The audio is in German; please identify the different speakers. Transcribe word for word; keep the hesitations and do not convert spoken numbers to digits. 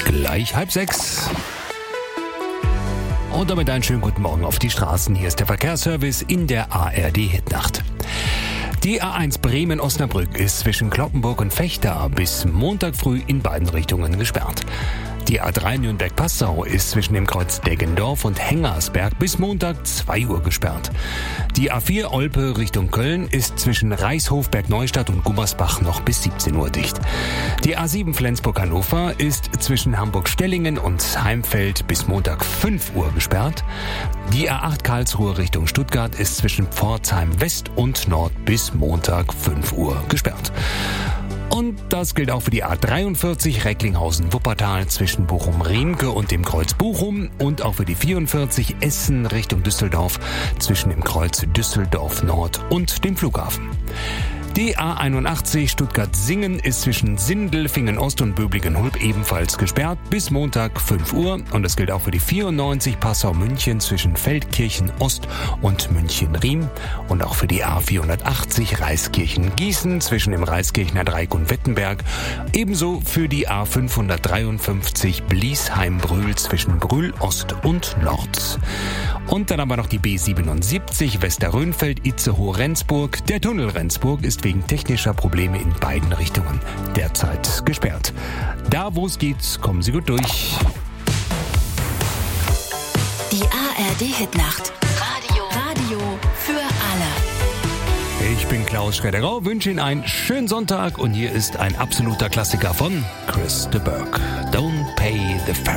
Speaker 1: gleich halb sechs. Und damit einen schönen guten Morgen auf die Straßen. Hier ist der Verkehrsservice in der A R D-Hitnacht. Die A eins Bremen-Osnabrück ist zwischen Cloppenburg und Vechta bis Montag früh in beiden Richtungen gesperrt. Die A drei Nürnberg-Passau ist zwischen dem Kreuz Deggendorf und Hengersberg bis Montag zwei Uhr gesperrt. Die A vier Olpe Richtung Köln ist zwischen Reichshofberg-Neustadt und Gummersbach noch bis siebzehn Uhr dicht. Die A sieben Flensburg-Hannover ist zwischen Hamburg-Stellingen und Heimfeld bis Montag fünf Uhr gesperrt. Die A acht Karlsruhe Richtung Stuttgart ist zwischen Pforzheim West und Nord bis Montag fünf Uhr gesperrt. Und das gilt auch für die A dreiundvierzig Recklinghausen-Wuppertal zwischen Bochum-Riemke und dem Kreuz Bochum und auch für die vierundvierzig Essen Richtung Düsseldorf zwischen dem Kreuz Düsseldorf Nord und dem Flughafen. Die A einundachtzig Stuttgart-Singen ist zwischen Sindelfingen Ost und Böblingen-Hulb ebenfalls gesperrt bis Montag fünf Uhr. Und das gilt auch für die vierundneunzig Passau-München zwischen Feldkirchen Ost und München-Riem. Und auch für die A vierhundertachtzig Reiskirchen-Gießen zwischen dem Reiskirchener Dreieck und Wettenberg. Ebenso für die A fünfhundertdreiundfünfzig Bliesheim-Brühl zwischen Brühl Ost und Nord. Und dann haben wir noch die B siebenundsiebzig Westerrönfeld-Itzehoe-Rendsburg. Der Tunnel Rendsburg ist wegen technischer Probleme in beiden Richtungen derzeit gesperrt. Da, wo es geht, kommen Sie gut durch.
Speaker 2: Die A R D-Hitnacht. Radio. Radio für alle.
Speaker 1: Ich bin Klaus Schredderau, wünsche Ihnen einen schönen Sonntag und hier ist ein absoluter Klassiker von Chris de Burgh. Don't pay the ferry.